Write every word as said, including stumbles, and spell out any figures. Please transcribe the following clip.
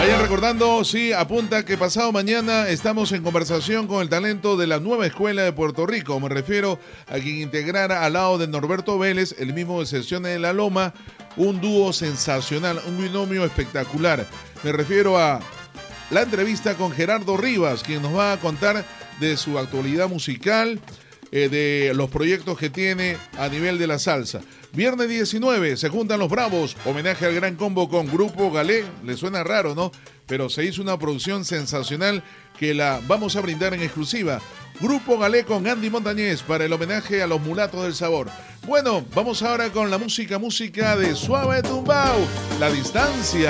Vayan recordando, sí, apunta que pasado mañana estamos en conversación con el talento de la nueva escuela de Puerto Rico. Me refiero a quien integrara al lado de Norberto Vélez, el mismo de Sesiones de la Loma, un dúo sensacional, un binomio espectacular. Me refiero a la entrevista con Gerardo Rivas, quien nos va a contar de su actualidad musical, eh, de los proyectos que tiene a nivel de la salsa. Viernes diecinueve se juntan los Bravos, homenaje al Gran Combo con Grupo Galé. Le suena raro, ¿no? Pero se hizo una producción sensacional que la vamos a brindar en exclusiva. Grupo Galé con Andy Montañez para el homenaje a los mulatos del sabor. Bueno, vamos ahora con la música, música de Suave Tumbao, La Distancia.